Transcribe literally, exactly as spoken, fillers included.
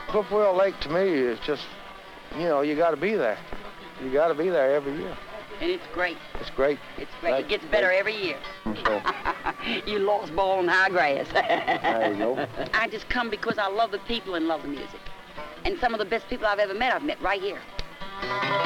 Whippoorwill Lake to me is just, you know, you got to be there. You got to be there every year. And it's great. It's great. It's great. Right. It gets better Right. every year. So, You lost ball on high grass. there you go. I just come because I love the people and love the music. And some of the best people I've ever met, I've met right here.